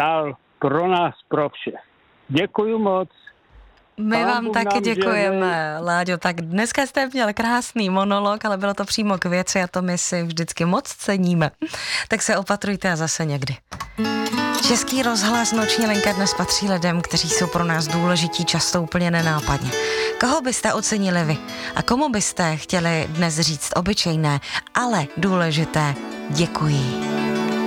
stál pro nás, pro všech. Děkuju moc. My vám taky děkujeme, Láďo. Tak dneska jste měl krásný monolog, ale bylo to přímo k věci a to my si vždycky moc ceníme. Tak se opatrujte a zase někdy. Český rozhlas Noční linka dnes patří lidem, kteří jsou pro nás důležití, často úplně nenápadně. Koho byste ocenili vy? A komu byste chtěli dnes říct obyčejné, ale důležité děkuji?